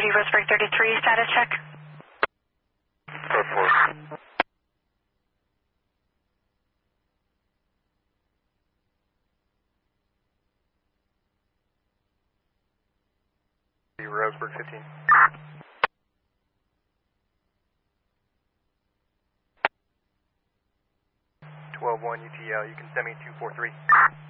230 Roseburg 33, status check. Report. Roseburg 15. 12-1 UTL, you can send me 243.